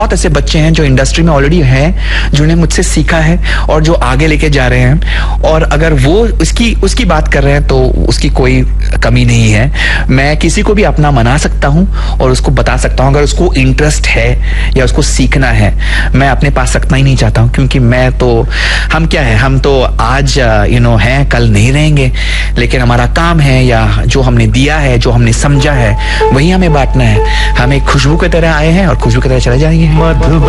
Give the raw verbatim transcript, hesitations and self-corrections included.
बहुत ऐसे बच्चे हैं जो इंडस्ट्री में ऑलरेडी हैं, जिन्होंने मुझसे सीखा है और जो आगे लेके जा रहे हैं, और अगर वो उसकी उसकी बात कर रहे हैं तो उसकी कोई कमी नहीं है। मैं किसी को भी अपना मना सकता हूं और उसको बता सकता हूं अगर उसको इंटरेस्ट है या उसको सीखना है। मैं अपने पास रखना ही नहीं चाहता हूं, क्योंकि मैं तो हम क्या है, हम तो आज यू नो हैं, कल नहीं रहेंगे, लेकिन हमारा काम है या जो हमने दिया है, जो हमने समझा है, वही हमें बांटना है। हम एक खुशबू की तरह आए हैं और खुशबू की तरह चले जाएंगे। मधुबन